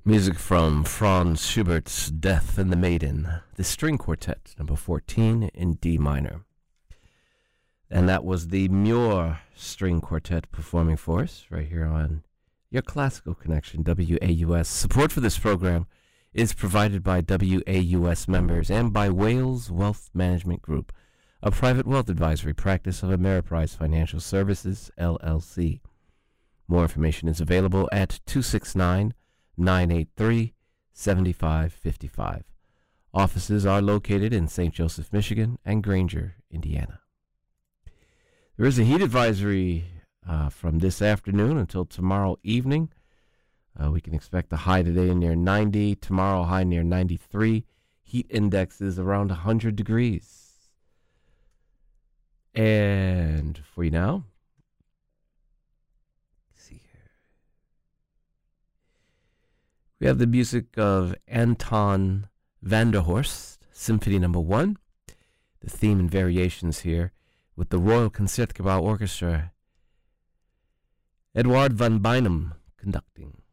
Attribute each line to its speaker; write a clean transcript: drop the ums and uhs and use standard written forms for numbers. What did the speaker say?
Speaker 1: Music from Franz Schubert's Death and the Maiden, the string quartet, number 14 in D minor. And that was the Muir String Quartet performing for us right here on your Classical Connection, WAUS. Support for this program is provided by WAUS members and by Wales Wealth Management Group, a private wealth advisory practice of Ameriprise Financial Services, LLC. More information is available at 269-983-7555. Offices are located in St. Joseph, Michigan, and Granger, Indiana. There is a heat advisory from this afternoon until tomorrow evening. We can expect the high today near 90, tomorrow high near 93. Heat index is around 100 degrees. And for you now, let's see here. We have the music of Anton van der Horst, Symphony No. 1. The theme and variations here with the Royal Concertgebouw Orchestra. Edward van Beinum conducting.